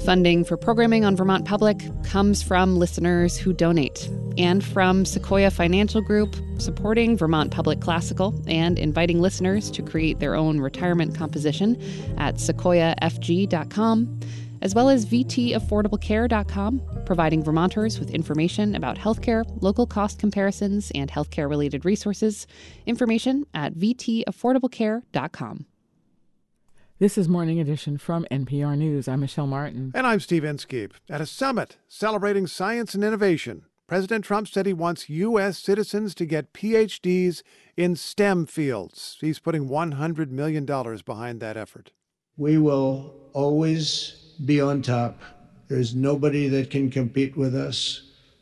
Funding for programming on Vermont Public comes from listeners who donate, and from Sequoia Financial Group, supporting Vermont Public Classical and inviting listeners to create their own retirement composition at sequoiafg.com, as well as vtaffordablecare.com, providing Vermonters with information about healthcare, local cost comparisons, and healthcare-related resources. Information at vtaffordablecare.com. This is Morning Edition from NPR News. I'm Michelle Martin. And I'm Steve Inskeep. At a summit celebrating science and innovation, President Trump said he wants U.S. citizens to get PhDs in STEM fields. He's putting $100 million behind that effort. We will always be on top. There's nobody that can compete with us.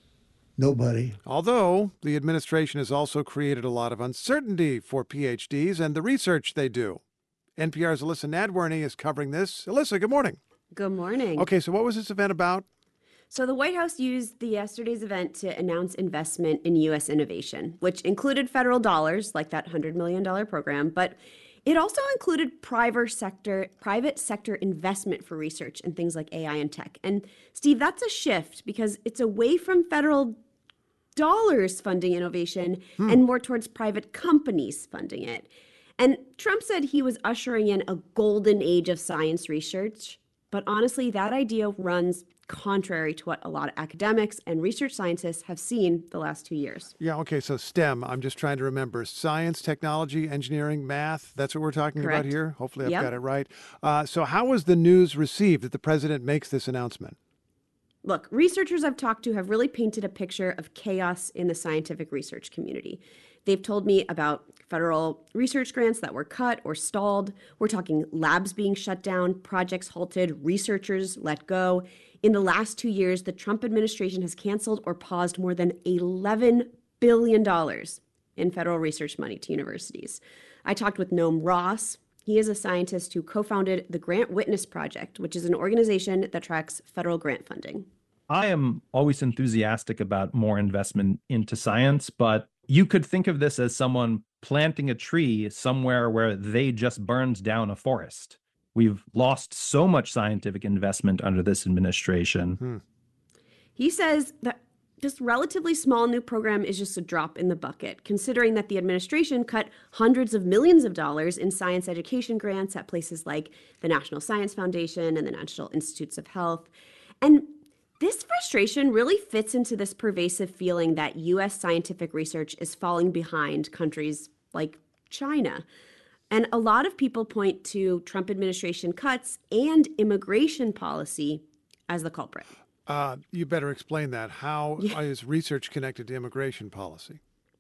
Nobody. Although the administration has also created a lot of uncertainty for PhDs and the research they do. NPR's Alyssa Nadworny is covering this. Alyssa, good morning. Good morning. Okay, so what was this event about? So the White House used yesterday's event to announce investment in U.S. innovation, which included federal dollars, like that $100 million program, but it also included private sector investment for research in things like AI and tech. And Steve, that's a shift because it's away from federal dollars funding innovation and more towards private companies funding it. And Trump said he was ushering in a golden age of science research. But honestly, that idea runs contrary to what a lot of academics and research scientists have seen the last 2 years. Yeah, okay, so STEM, I'm just trying to remember. Science, technology, engineering, math, that's what we're talking Correct. about here? Hopefully I've got it right. So how was the news received that the president makes this announcement? Look, researchers I've talked to have really painted a picture of chaos in the scientific research community. They've told me about federal research grants that were cut or stalled. We're talking labs being shut down, projects halted, researchers let go. In the last 2 years, the Trump administration has canceled or paused more than $11 billion in federal research money to universities. I talked with Noam Ross. He is a scientist who co-founded the Grant Witness Project, which is an organization that tracks federal grant funding. I am always enthusiastic about more investment into science, but you could think of this as someone planting a tree somewhere where they just burned down a forest. We've lost so much scientific investment under this administration. He says that this relatively small new program is just a drop in the bucket, considering that the administration cut hundreds of millions of dollars in science education grants at places like the National Science Foundation and the National Institutes of Health. And this frustration really fits into this pervasive feeling that U.S. scientific research is falling behind countries like China. And a lot of people point to Trump administration cuts and immigration policy as the culprit. You better explain that. How is research connected to immigration policy?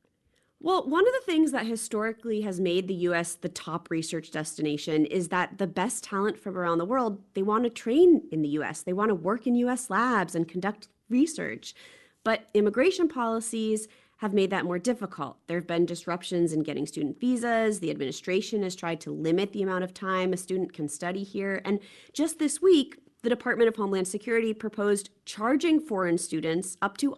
Well, one of the things that historically has made the U.S. the top research destination is that the best talent from around the world, they want to train in the U.S. They want to work in U.S. labs and conduct research. But immigration policies have made that more difficult. There have been disruptions in getting student visas. The administration has tried to limit the amount of time a student can study here. And just this week, the Department of Homeland Security proposed charging foreign students up to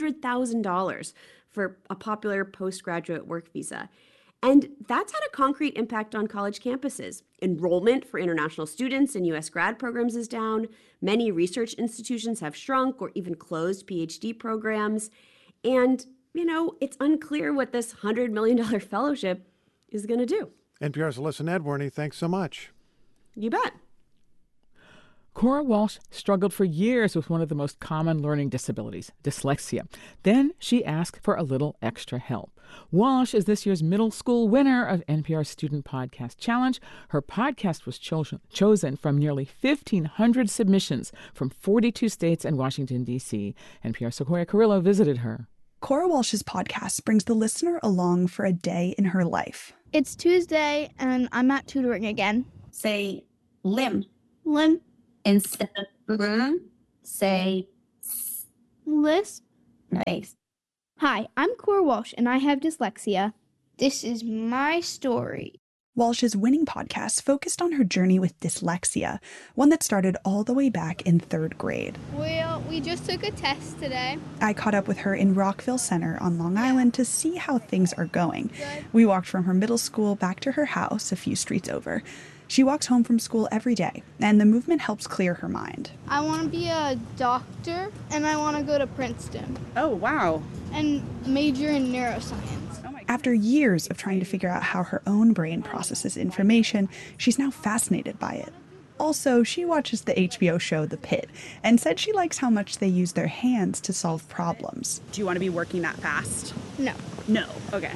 $100,000 for a popular postgraduate work visa. And that's had a concrete impact on college campuses. Enrollment for international students in U.S. grad programs is down. Many research institutions have shrunk or even closed PhD programs. And, it's unclear what this $100 million fellowship is going to do. NPR's Alyssa Nadworny, thanks so much. You bet. Cora Walsh struggled for years with one of the most common learning disabilities, dyslexia. Then she asked for a little extra help. Walsh is this year's middle school winner of NPR's Student Podcast Challenge. Her podcast was chosen from nearly 1,500 submissions from 42 states and Washington, D.C. NPR's Sequoia Carrillo visited her. Cora Walsh's podcast brings the listener along for a day in her life. It's Tuesday, and I'm at tutoring again. Say limb. Limb. Instead of say Lisp. Nice. Hi, I'm Cora Walsh, and I have dyslexia. This is my story. Walsh's winning podcast focused on her journey with dyslexia, one that started all the way back in 3rd grade. Well, we just took a test today. I caught up with her in Rockville Center on Long Island to see how things are going. We walked from her middle school back to her house a few streets over. She walks home from school every day, and the movement helps clear her mind. I want to be a doctor, and I want to go to Princeton. Oh, wow. And major in neuroscience. After years of trying to figure out how her own brain processes information, she's now fascinated by it. Also, she watches the HBO show The Pit and said she likes how much they use their hands to solve problems. Do you want to be working that fast? No. No. Okay.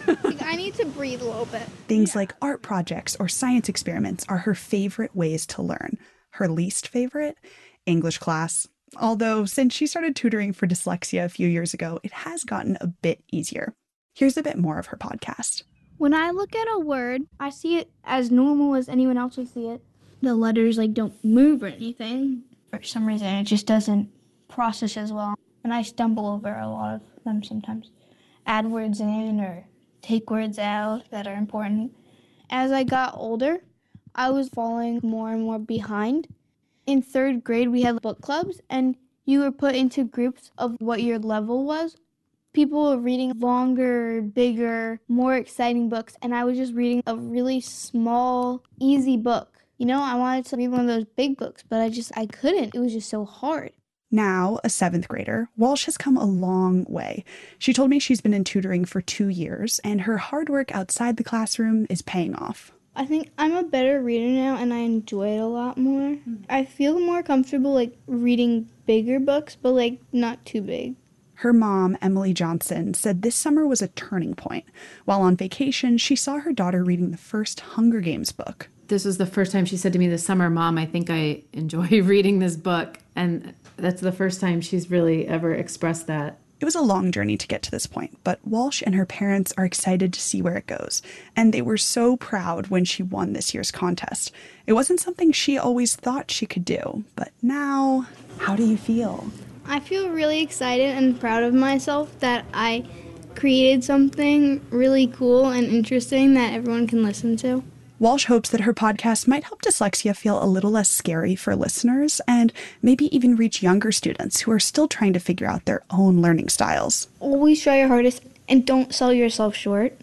I need to breathe a little bit. Things like art projects or science experiments are her favorite ways to learn. Her least favorite? English class. Although, since she started tutoring for dyslexia a few years ago, it has gotten a bit easier. Here's a bit more of her podcast. When I look at a word, I see it as normal as anyone else would see it. The letters don't move or anything. For some reason, it just doesn't process as well. And I stumble over a lot of them sometimes. Add words in or take words out that are important. As I got older, I was falling more and more behind. In 3rd grade, we had book clubs, and you were put into groups of what your level was. People were reading longer, bigger, more exciting books, and I was just reading a really small, easy book. I wanted to read one of those big books, but I couldn't. It was just so hard. Now, a 7th grader, Walsh has come a long way. She told me she's been in tutoring for 2 years, and her hard work outside the classroom is paying off. I think I'm a better reader now, and I enjoy it a lot more. I feel more comfortable, reading bigger books, but, not too big. Her mom, Emily Johnson, said this summer was a turning point. While on vacation, she saw her daughter reading the first Hunger Games book. This was the first time she said to me this summer, "Mom, I think I enjoy reading this book." And that's the first time she's really ever expressed that. It was a long journey to get to this point, but Walsh and her parents are excited to see where it goes. And they were so proud when she won this year's contest. It wasn't something she always thought she could do, but now, how do you feel? I feel really excited and proud of myself that I created something really cool and interesting that everyone can listen to. Walsh hopes that her podcast might help dyslexia feel a little less scary for listeners and maybe even reach younger students who are still trying to figure out their own learning styles. Always try your hardest and don't sell yourself short.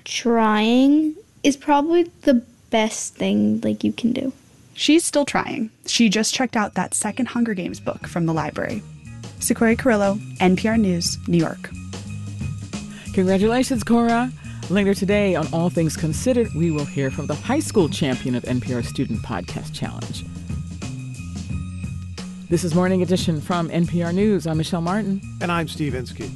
Trying is probably the best thing you can do. She's still trying. She just checked out that second Hunger Games book from the library. Sequoia Carrillo, NPR News, New York. Congratulations, Cora. Later today on All Things Considered, we will hear from the high school champion of NPR Student Podcast Challenge. This is Morning Edition from NPR News. I'm Michelle Martin. And I'm Steve Inskeep.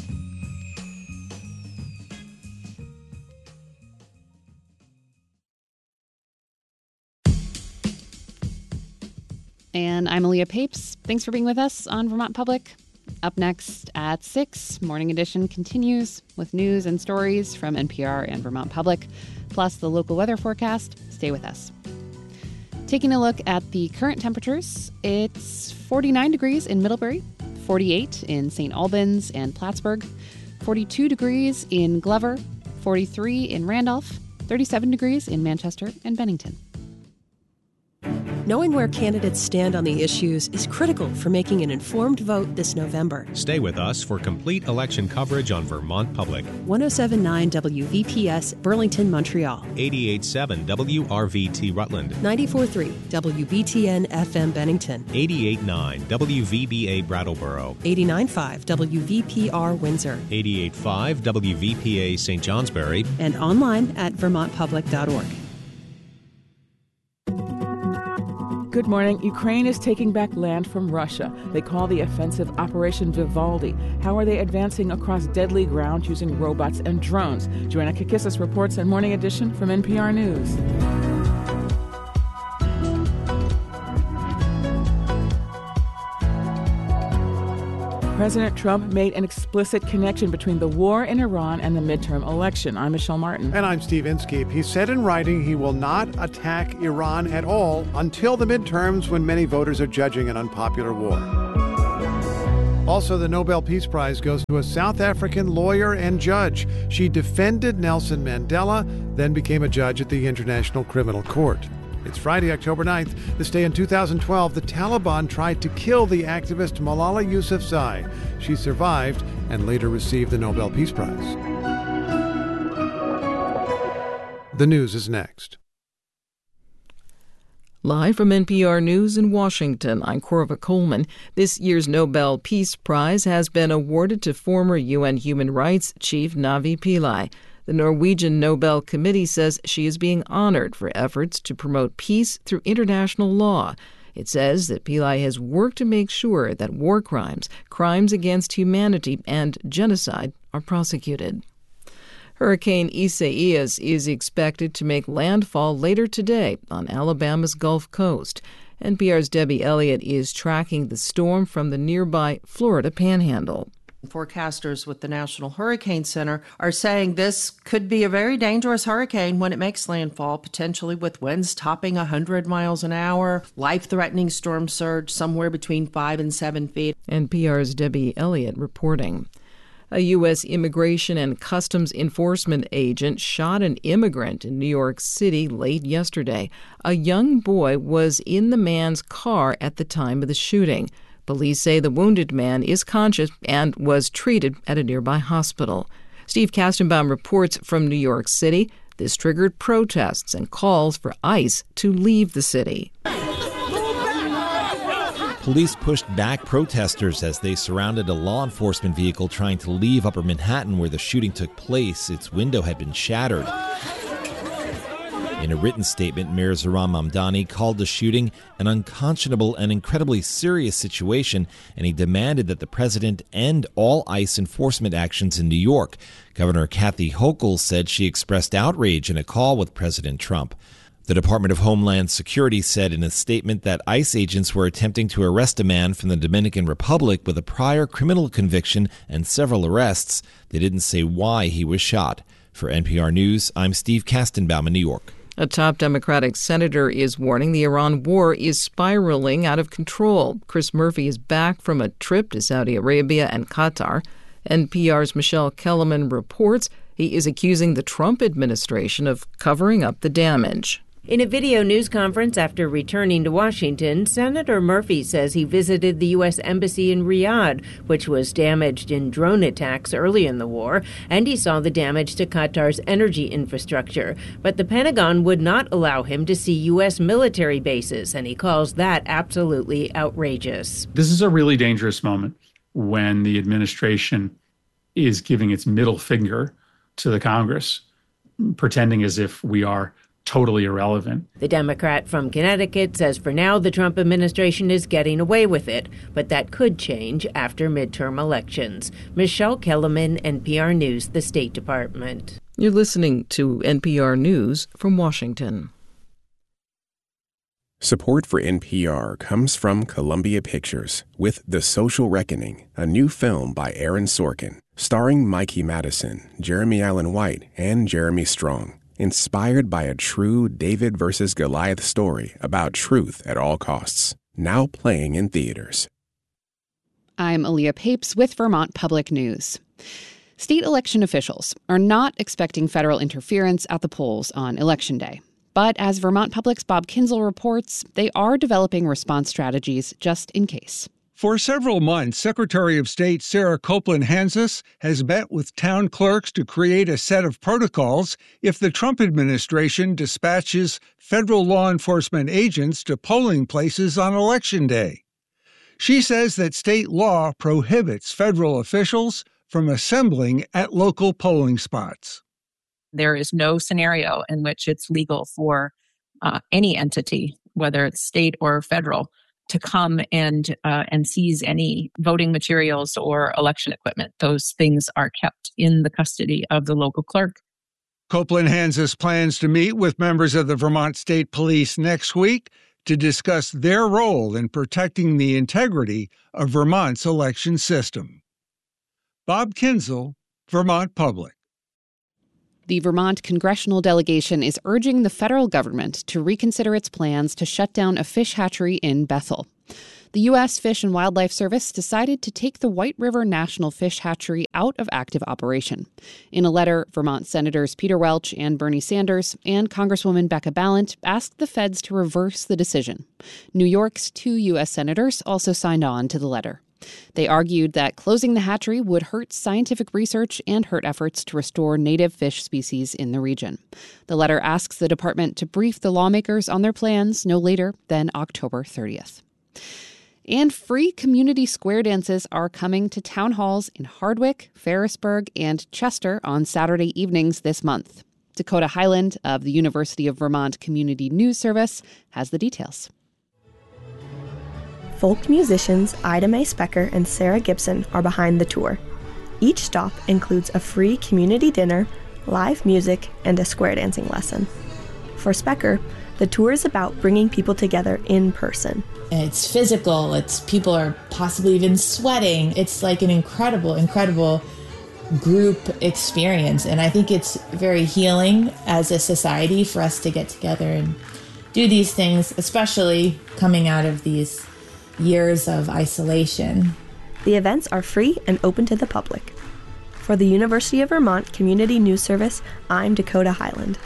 And I'm Aaliyah Papes. Thanks for being with us on Vermont Public. Up next at 6, Morning Edition continues with news and stories from NPR and Vermont Public, plus the local weather forecast. Stay with us. Taking a look at the current temperatures, it's 49 degrees in Middlebury, 48 in St. Albans and Plattsburgh, 42 degrees in Glover, 43 in Randolph, 37 degrees in Manchester and Bennington. Knowing where candidates stand on the issues is critical for making an informed vote this November. Stay with us for complete election coverage on Vermont Public. 107.9 WVPS, Burlington, Montreal. 88.7 WRVT Rutland. 94.3 WBTN FM Bennington. 88.9 WVBA Brattleboro. 89.5 WVPR Windsor. 88.5 WVPA St. Johnsbury. And online at vermontpublic.org. Good morning. Ukraine is taking back land from Russia. They call the offensive Operation Vivaldi. How are they advancing across deadly ground using robots and drones? Joanna Kakissis reports in Morning Edition from NPR News. President Trump made an explicit connection between the war in Iran and the midterm election. I'm Michelle Martin. And I'm Steve Inskeep. He said in writing he will not attack Iran at all until the midterms, when many voters are judging an unpopular war. Also, the Nobel Peace Prize goes to a South African lawyer and judge. She defended Nelson Mandela, then became a judge at the International Criminal Court. It's Friday, October 9th. This day in 2012, the Taliban tried to kill the activist Malala Yousafzai. She survived and later received the Nobel Peace Prize. The news is next. Live from NPR News in Washington, I'm Corva Coleman. This year's Nobel Peace Prize has been awarded to former UN Human Rights Chief Navi Pillay. The Norwegian Nobel Committee says she is being honored for efforts to promote peace through international law. It says that Pillay has worked to make sure that war crimes, crimes against humanity, and genocide are prosecuted. Hurricane Isaias is expected to make landfall later today on Alabama's Gulf Coast. NPR's Debbie Elliott is tracking the storm from the nearby Florida Panhandle. Forecasters with the National Hurricane Center are saying this could be a very dangerous hurricane when it makes landfall, potentially with winds topping 100 miles an hour, life-threatening storm surge somewhere between 5 and 7 feet. NPR's Debbie Elliott reporting. A U.S. Immigration and Customs Enforcement agent shot an immigrant in New York City late yesterday. A young boy was in the man's car at the time of the shooting. Police say the wounded man is conscious and was treated at a nearby hospital. Steve Kastenbaum reports from New York City. This triggered protests and calls for ICE to leave the city. Police pushed back protesters as they surrounded a law enforcement vehicle trying to leave Upper Manhattan where the shooting took place. Its window had been shattered. In a written statement, Mayor Zohran Mamdani called the shooting an unconscionable and incredibly serious situation, and he demanded that the president end all ICE enforcement actions in New York. Governor Kathy Hochul said she expressed outrage in a call with President Trump. The Department of Homeland Security said in a statement that ICE agents were attempting to arrest a man from the Dominican Republic with a prior criminal conviction and several arrests. They didn't say why he was shot. For NPR News, I'm Steve Kastenbaum in New York. A top Democratic senator is warning the Iran war is spiraling out of control. Chris Murphy is back from a trip to Saudi Arabia and Qatar. NPR's Michelle Kellerman reports he is accusing the Trump administration of covering up the damage. In a video news conference after returning to Washington, Senator Murphy says he visited the U.S. Embassy in Riyadh, which was damaged in drone attacks early in the war, and he saw the damage to Qatar's energy infrastructure. But the Pentagon would not allow him to see U.S. military bases, and he calls that absolutely outrageous. This is a really dangerous moment when the administration is giving its middle finger to the Congress, pretending as if we are totally irrelevant. The Democrat from Connecticut says for now the Trump administration is getting away with it, but that could change after midterm elections. Michelle Kellerman, NPR News, the State Department. You're listening to NPR News from Washington. Support for NPR comes from Columbia Pictures with The Social Reckoning, a new film by Aaron Sorkin, starring Mikey Madison, Jeremy Allen White, and Jeremy Strong. Inspired by a true David versus Goliath story about truth at all costs. Now playing in theaters. I'm Aaliyah Papes with Vermont Public News. State election officials are not expecting federal interference at the polls on Election Day. But as Vermont Public's Bob Kinzel reports, they are developing response strategies just in case. For several months, Secretary of State Sarah Copeland-Hanzus has met with town clerks to create a set of protocols if the Trump administration dispatches federal law enforcement agents to polling places on Election Day. She says that state law prohibits federal officials from assembling at local polling spots. There is no scenario in which it's legal for any entity, whether it's state or federal, to come and seize any voting materials or election equipment. Those things are kept in the custody of the local clerk. Copeland-Hanzus plans to meet with members of the Vermont State Police next week to discuss their role in protecting the integrity of Vermont's election system. Bob Kinzel, Vermont Public. The Vermont congressional delegation is urging the federal government to reconsider its plans to shut down a fish hatchery in Bethel. The U.S. Fish and Wildlife Service decided to take the White River National Fish Hatchery out of active operation. In a letter, Vermont Senators Peter Welch and Bernie Sanders and Congresswoman Becca Balint asked the feds to reverse the decision. New York's 2 U.S. senators also signed on to the letter. They argued that closing the hatchery would hurt scientific research and hurt efforts to restore native fish species in the region. The letter asks the department to brief the lawmakers on their plans no later than October 30th. And free community square dances are coming to town halls in Hardwick, Ferrisburg, and Chester on Saturday evenings this month. Dakota Highland of the University of Vermont Community News Service has the details. Folk musicians Ida Mae Specker and Sarah Gibson are behind the tour. Each stop includes a free community dinner, live music, and a square dancing lesson. For Specker, the tour is about bringing people together in person. It's physical, it's people are possibly even sweating. It's like an incredible group experience. And I think it's very healing as a society for us to get together and do these things, especially coming out of these years of isolation. The events are free and open to the public. For the University of Vermont Community News Service, I'm Dakota Highland.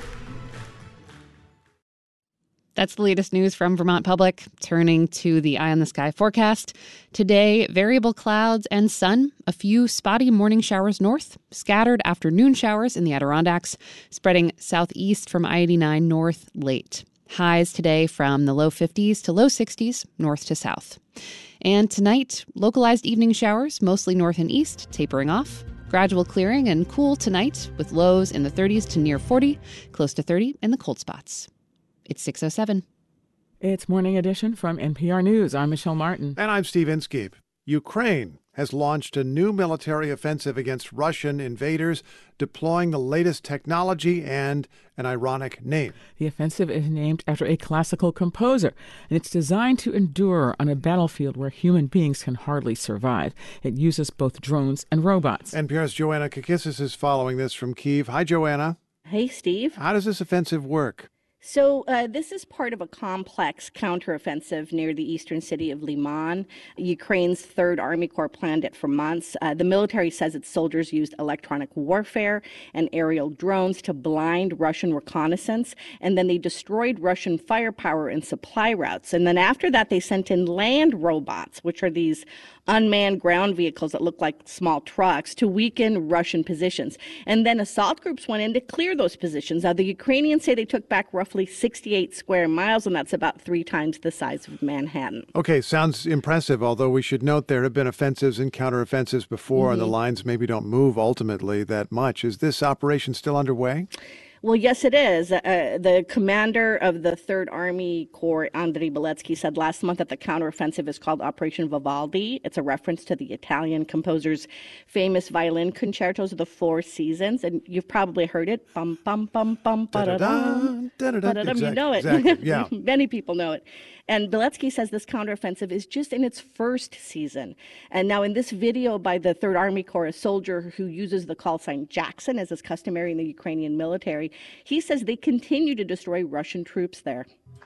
That's the latest news from Vermont Public. Turning to the Eye on the Sky forecast. Today, variable clouds and sun, a few spotty morning showers north, scattered afternoon showers in the Adirondacks, spreading southeast from I-89 north late. Highs today from the low 50s to low 60s, north to south. And tonight, localized evening showers, mostly north and east, tapering off. Gradual clearing and cool tonight, with lows in the 30s to near 40, close to 30 in the cold spots. It's 6:07. It's Morning Edition from NPR News. I'm Michelle Martin. And I'm Steve Inskeep. Ukraine has launched a new military offensive against Russian invaders, deploying the latest technology and an ironic name. The offensive is named after a classical composer, and it's designed to endure on a battlefield where human beings can hardly survive. It uses both drones and robots. NPR's Joanna Kakissis is following this from Kyiv. Hi, Joanna. Hey, Steve. How does this offensive work? So this is part of a complex counteroffensive near the eastern city of Liman. Ukraine's Third Army Corps planned it for months. The military says its soldiers used electronic warfare and aerial drones to blind Russian reconnaissance, and then they destroyed Russian firepower and supply routes. And then after that, they sent in land robots, which are these unmanned ground vehicles that look like small trucks, to weaken Russian positions. And then assault groups went in to clear those positions. Now, the Ukrainians say they took back roughly 68 square miles, and that's about 3 times the size of Manhattan. Okay, sounds impressive, although we should note there have been offensives and counteroffensives before, and the lines maybe don't move ultimately that much. Is this operation still underway? Well, yes, it is. The commander of the Third Army Corps, Andriy Beletsky, said last month that the counteroffensive is called Operation Vivaldi. It's a reference to the Italian composer's famous violin concertos of the Four Seasons, and you've probably heard it. Bum, bum, bum, bum, ba-da-dum, ba-da-dum. You know it. Exactly. Yeah. Many people know it. And Beletsky says this counteroffensive is just in its first season. And now in this video by the Third Army Corps, a soldier who uses the call sign Jackson, as is customary in the Ukrainian military, he says they continue to destroy Russian troops there.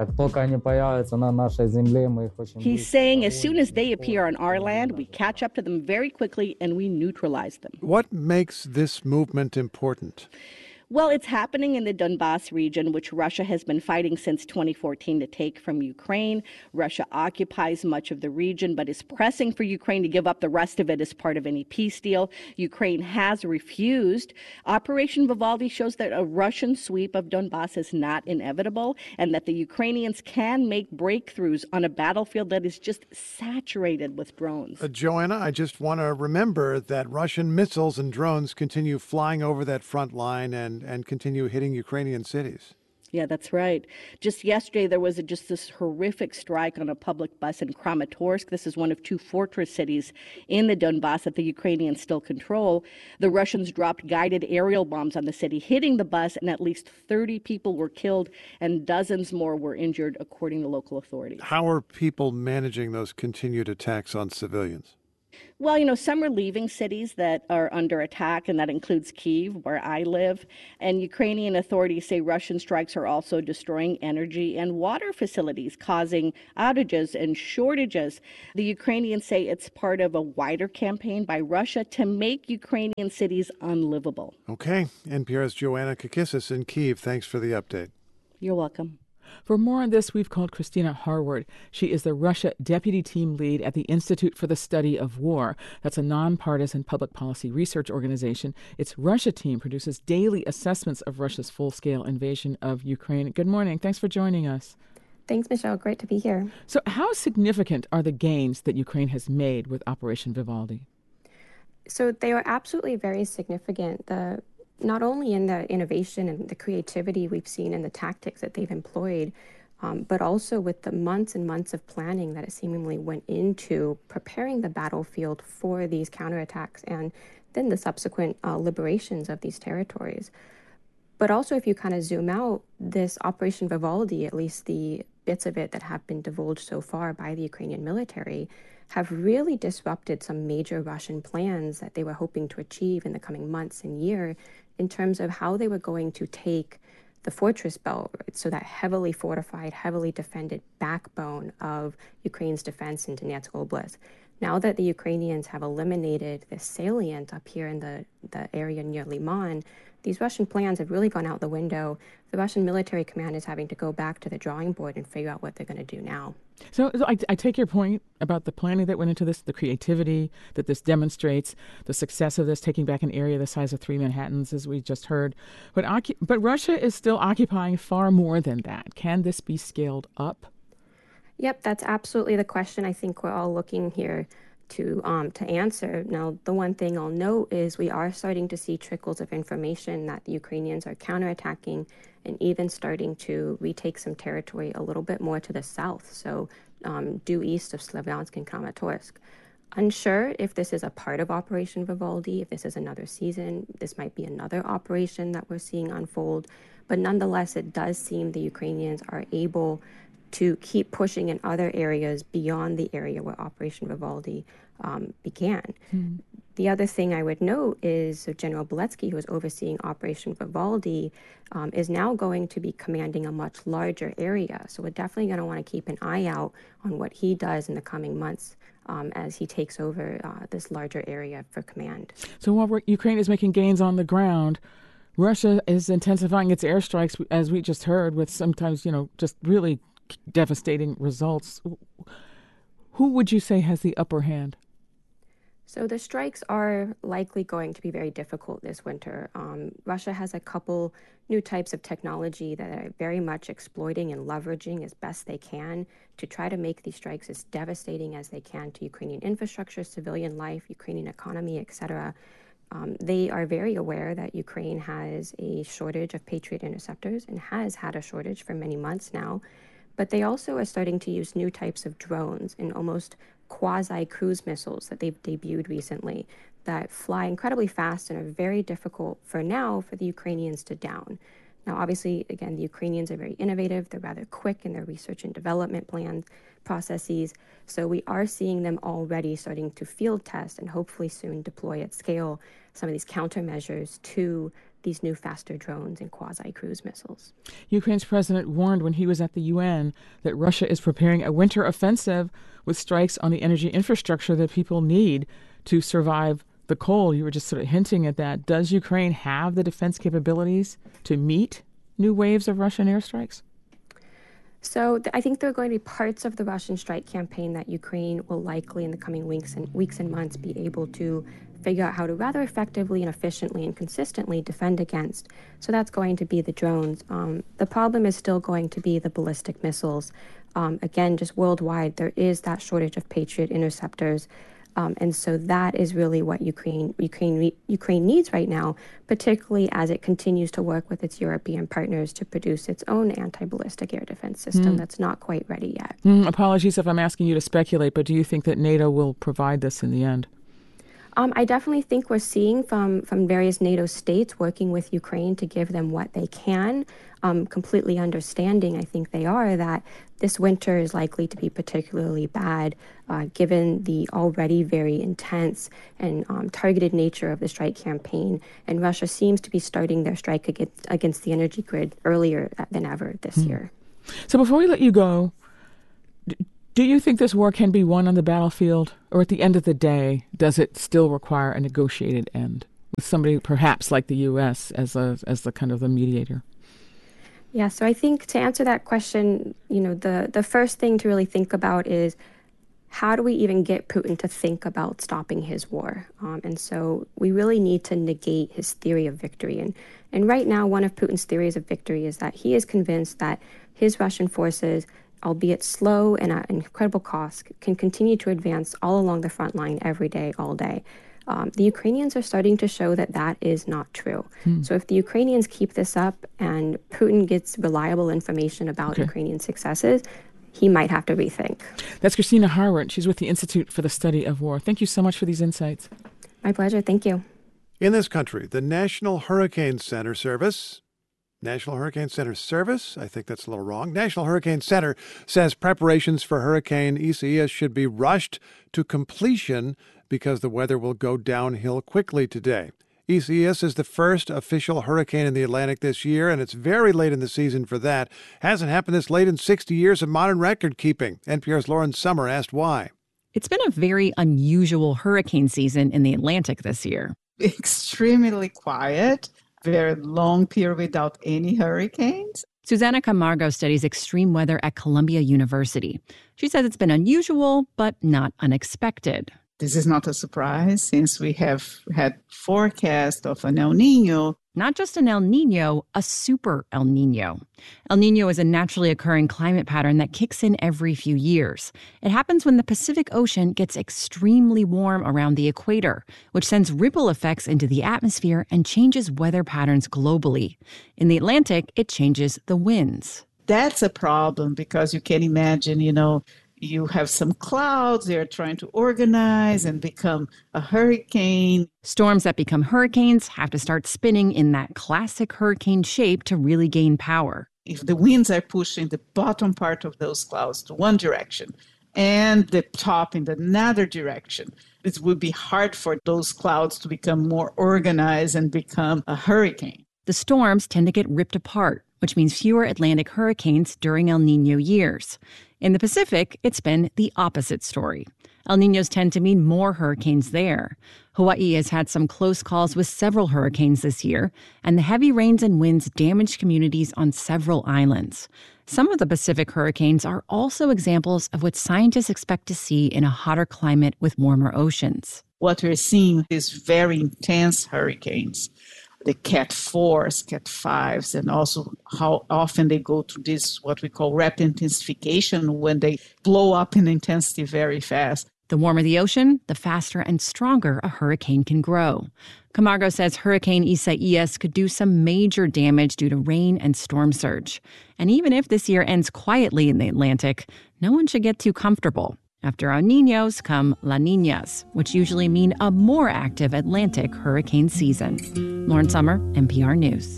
He's saying as soon as they appear on our land, we catch up to them very quickly and we neutralize them. What makes this movement important? Well, it's happening in the Donbas region, which Russia has been fighting since 2014 to take from Ukraine. Russia occupies much of the region, but is pressing for Ukraine to give up the rest of it as part of any peace deal. Ukraine has refused. Operation Vivaldi shows that a Russian sweep of Donbas is not inevitable, and that the Ukrainians can make breakthroughs on a battlefield that is just saturated with drones. Joanna, I just want to remember that Russian missiles and drones continue flying over that front line and continue hitting Ukrainian cities. Yeah, that's right. Just yesterday, there was just this horrific strike on a public bus in Kramatorsk. This is one of 2 fortress cities in the Donbas that the Ukrainians still control. The Russians dropped guided aerial bombs on the city, hitting the bus, and at least 30 people were killed and dozens more were injured, according to local authorities. How are people managing those continued attacks on civilians? Well, you know, some are leaving cities that are under attack, and that includes Kyiv, where I live. And Ukrainian authorities say Russian strikes are also destroying energy and water facilities, causing outages and shortages. The Ukrainians say it's part of a wider campaign by Russia to make Ukrainian cities unlivable. Okay. NPR's Joanna Kakissis in Kyiv. Thanks for the update. You're welcome. For more on this, we've called Christina Harward. She is the Russia Deputy Team Lead at the Institute for the Study of War. That's a nonpartisan public policy research organization. Its Russia team produces daily assessments of Russia's full-scale invasion of Ukraine. Good morning. Thanks for joining us. Thanks, Michelle. Great to be here. So how significant are the gains that Ukraine has made with Operation Vivaldi? So they are absolutely very significant. Not only in the innovation and the creativity we've seen in the tactics that they've employed, but also with the months and months of planning that it seemingly went into preparing the battlefield for these counterattacks and then the subsequent liberations of these territories. But also, if you kind of zoom out, this Operation Vivaldi, at least the bits of it that have been divulged so far by the Ukrainian military, have really disrupted some major Russian plans that they were hoping to achieve in the coming months and year in terms of how they were going to take the fortress belt, right? So that heavily fortified, heavily defended backbone of Ukraine's defense in Donetsk Oblast. Now that the Ukrainians have eliminated the salient up here in the area near Liman, these Russian plans have really gone out the window. The Russian military command is having to go back to the drawing board and figure out what they're going to do now. So I take your point about the planning that went into this, the creativity that this demonstrates, the success of this, taking back an area the size of 3 Manhattans, as we just heard. But Russia is still occupying far more than that. Can this be scaled up? Yep, that's absolutely the question I think we're all looking here to answer. Now, the one thing I'll note is we are starting to see trickles of information that the Ukrainians are counterattacking and even starting to retake some territory a little bit more to the south, so due east of Slavyansk and Kramatorsk. Unsure if this is a part of Operation Vivaldi, if this is another season, this might be another operation that we're seeing unfold, but nonetheless, it does seem the Ukrainians are able to keep pushing in other areas beyond the area where Operation Vivaldi began. The other thing I would note is General Beletsky, who is overseeing Operation Vivaldi, is now going to be commanding a much larger area. So we're definitely going to want to keep an eye out on what he does in the coming months as he takes over this larger area for command. So while Ukraine is making gains on the ground, Russia is intensifying its airstrikes, as we just heard, with sometimes, just really devastating results. Who would you say has the upper hand? So the strikes are likely going to be very difficult this winter. Russia has a couple new types of technology that are very much exploiting and leveraging as best they can to try to make these strikes as devastating as they can to Ukrainian infrastructure, civilian life, Ukrainian economy, etc. They are very aware that Ukraine has a shortage of Patriot interceptors and has had a shortage for many months now. But they also are starting to use new types of drones and almost quasi-cruise missiles that they've debuted recently that fly incredibly fast and are very difficult for now for the Ukrainians to down. Now, obviously, again, the Ukrainians are very innovative. They're rather quick in their research and development plans, processes. So we are seeing them already starting to field test and hopefully soon deploy at scale some of these countermeasures to these new faster drones and quasi-cruise missiles. Ukraine's president warned when he was at the UN that Russia is preparing a winter offensive with strikes on the energy infrastructure that people need to survive the cold. You were just sort of hinting at that. Does Ukraine have the defense capabilities to meet new waves of Russian airstrikes? So I think there are going to be parts of the Russian strike campaign that Ukraine will likely in the coming weeks and months be able to figure out how to rather effectively and efficiently and consistently defend against. So that's going to be the drones. The problem is still going to be the ballistic missiles. Again, just worldwide, there is that shortage of Patriot interceptors. And so that is really what Ukraine needs right now, particularly as it continues to work with its European partners to produce its own anti-ballistic air defense system that's not quite ready yet. Apologies if I'm asking you to speculate, but do you think that NATO will provide this in the end? I definitely think we're seeing from various NATO states working with Ukraine to give them what they can, completely understanding, I think they are, that this winter is likely to be particularly bad given the already very intense and targeted nature of the strike campaign. And Russia seems to be starting their strike against the energy grid earlier than ever this year. So before we let you go, do you think this war can be won on the battlefield, or at the end of the day, does it still require a negotiated end with somebody perhaps like the U.S. as the kind of the mediator? Yeah, so I think to answer that question, the first thing to really think about is how do we even get Putin to think about stopping his war? And so we really need to negate his theory of victory. And right now, one of Putin's theories of victory is that he is convinced that his Russian forces, albeit slow and at incredible cost, can continue to advance all along the front line every day, all day. The Ukrainians are starting to show that that is not true. So if the Ukrainians keep this up and Putin gets reliable information about Ukrainian successes, he might have to rethink. That's Christina Harwart. She's with the Institute for the Study of War. Thank you so much for these insights. My pleasure. Thank you. In this country, the National Hurricane Center Service, I think that's a little wrong. National Hurricane Center says preparations for Hurricane Isaias should be rushed to completion because the weather will go downhill quickly today. Isaias is the first official hurricane in the Atlantic this year, and it's very late in the season for that. Hasn't happened this late in 60 years of modern record keeping. NPR's Lauren Sommer asked why. It's been a very unusual hurricane season in the Atlantic this year. Extremely quiet, very long period without any hurricanes. Susana Camargo studies extreme weather at Columbia University. She says it's been unusual, but not unexpected. This is not a surprise since we have had forecast of an El Nino. Not just an El Nino, a super El Nino. El Nino is a naturally occurring climate pattern that kicks in every few years. It happens when the Pacific Ocean gets extremely warm around the equator, which sends ripple effects into the atmosphere and changes weather patterns globally. In the Atlantic, it changes the winds. That's a problem because you can imagine, you have some clouds, they're trying to organize and become a hurricane. Storms that become hurricanes have to start spinning in that classic hurricane shape to really gain power. If the winds are pushing the bottom part of those clouds to one direction and the top in another direction, it would be hard for those clouds to become more organized and become a hurricane. The storms tend to get ripped apart, which means fewer Atlantic hurricanes during El Nino years. In the Pacific, it's been the opposite story. El Ninos tend to mean more hurricanes there. Hawaii has had some close calls with several hurricanes this year, and the heavy rains and winds damaged communities on several islands. Some of the Pacific hurricanes are also examples of what scientists expect to see in a hotter climate with warmer oceans. What we're seeing is very intense hurricanes. The Cat 4s, Cat 5s, and also how often they go to this, what we call rapid intensification, when they blow up in intensity very fast. The warmer the ocean, the faster and stronger a hurricane can grow. Camargo says Hurricane Isaias could do some major damage due to rain and storm surge. And even if this year ends quietly in the Atlantic, no one should get too comfortable. After El Niños come La Niñas, which usually mean a more active Atlantic hurricane season. Lauren Sommer, NPR News.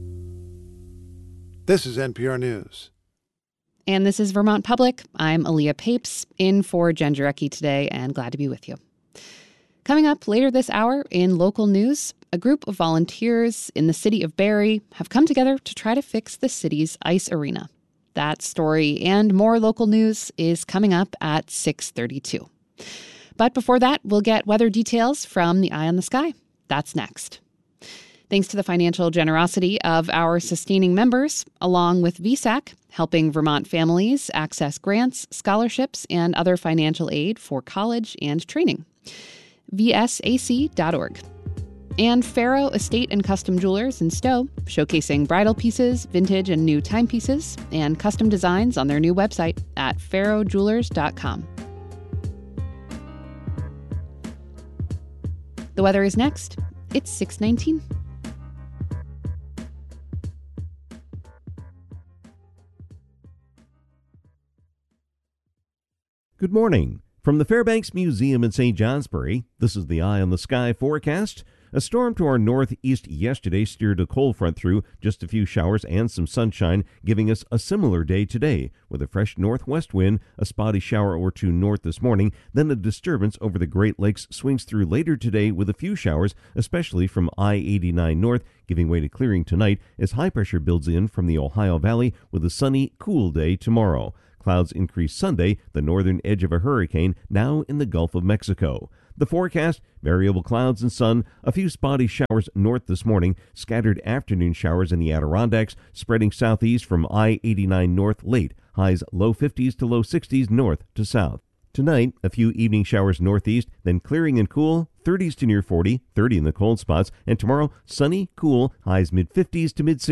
This is NPR News. And this is Vermont Public. I'm Aaliyah Papes, in for Jen Jarecki today, and glad to be with you. Coming up later this hour in local news, a group of volunteers in the city of Barrie have come together to try to fix the city's ice arena. That story and more local news is coming up at 6:32. But before that, we'll get weather details from the Eye on the Sky. That's next. Thanks to the financial generosity of our sustaining members, along with VSAC, helping Vermont families access grants, scholarships, and other financial aid for college and training. VSAC.org. And Faro Estate and Custom Jewelers in Stowe, showcasing bridal pieces, vintage and new timepieces, and custom designs on their new website at farojewelers.com. The weather is next. It's 6:19. Good morning. From the Fairbanks Museum in St. Johnsbury, this is the Eye on the Sky forecast. A storm to our northeast yesterday steered a cold front through, just a few showers and some sunshine, giving us a similar day today, with a fresh northwest wind, a spotty shower or two north this morning, then a disturbance over the Great Lakes swings through later today with a few showers, especially from I-89 north, giving way to clearing tonight as high pressure builds in from the Ohio Valley with a sunny, cool day tomorrow. Clouds increase Sunday, the northern edge of a hurricane now in the Gulf of Mexico. The forecast, variable clouds and sun, a few spotty showers north this morning, scattered afternoon showers in the Adirondacks, spreading southeast from I-89 north late, highs low 50s to low 60s north to south. Tonight, a few evening showers northeast, then clearing and cool, 30s to near 40, 30 in the cold spots, and tomorrow, sunny, cool, highs mid-50s to mid-60s.